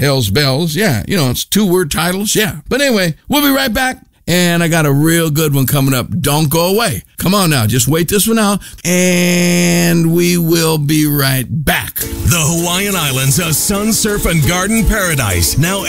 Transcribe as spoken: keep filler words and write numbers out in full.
Hell's Bells. Yeah, you know, it's two-word titles. Yeah. But anyway, we'll be right back. And I got a real good one coming up. Don't go away. Come on now. Just wait this one out. And we will be right back. The Hawaiian Islands, a sun, surf, and garden paradise. Now